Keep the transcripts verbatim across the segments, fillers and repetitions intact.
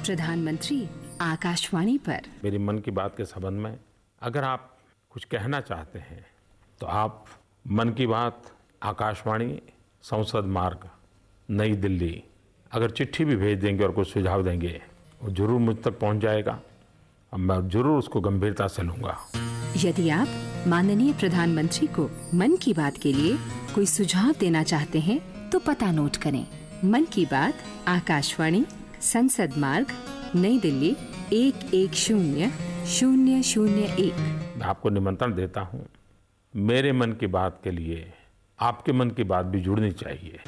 प्रधानमंत्री आकाशवाणी पर। मेरी मन की बात के संबंध में अगर आप कुछ कहना चाहते हैं तो आप मन की बात आकाशवाणी संसद मार्ग नई दिल्ली अगर चिट्ठी भी भेज देंगे और कुछ सुझाव देंगे वो जरूर मुझ तक पहुंच जाएगा और मैं जरूर उसको गंभीरता से लूंगा। यदि आप माननीय प्रधानमंत्री को मन की बात के लिए कोई सुझाव देना चाहते हैं तो पता नोट करें। मन की बात आकाशवाणी संसद मार्ग नई दिल्ली एक एक शून्य शून्य शून्य एक। मैं आपको निमंत्रण देता हूं, मेरे मन की बात के लिए आपके मन की बात भी जुड़नी चाहिए।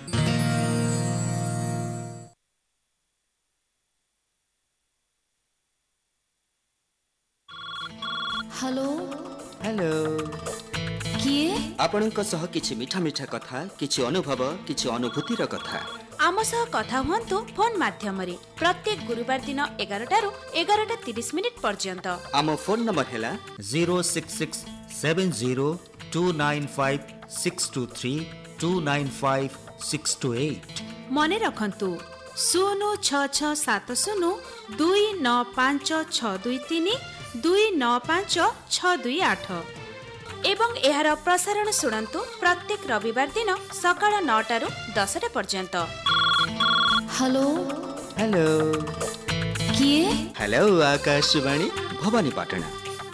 हेलो हेलो किए आपणଙ୍କ सह किछि मिठा मिठा कथा किछि अनुभव किछि अनुभूतिर कथा आम सह कथा हुअन्तु फोन माध्यम रे प्रत्येक गुरुवार दिन एगारटा रु एगारटा तीस मिनिट पर्यंत। आम फोन नंबर हैला zero six six seven zero two nine five six two three two nine five six two eight। मने रखन्तु शून्य छ छ सात शून्य दुई नौ पाँच छ दुई तीन दुई नौ पाँच छ दुई आठ एवं एहार प्रसारण सुनन्तु प्रत्येक रविवार दिन सकाळ नौटा रु दसटा पर्यंत। हेलो हेलो किए हेलो आकाशवाणी भवानी पाटना।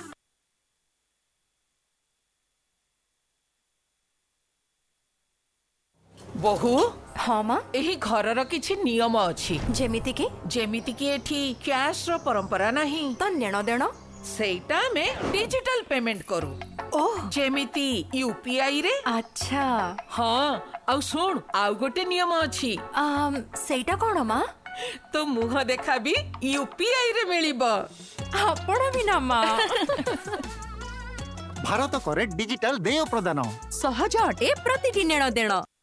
बहु हाँ माँ एही घरर किछि नियम अछि जेमिति कि जेमिति कि एठी कैश रो परंपरा नाही तो नेण देण सेटा में डिजिटल पेमेंट करू। ओह जेमिति यूपीआई रे। अच्छा हाँ आउ सुन आउ गोटे नियम अछि आम सेटा कोन माँ तो मुह देखा भी यूपीआई रे मिलिबो। आपण भी ना माँ भारत करे डिजिटल देय प्रदान सहज अटे प्रतिदिन नेण देण।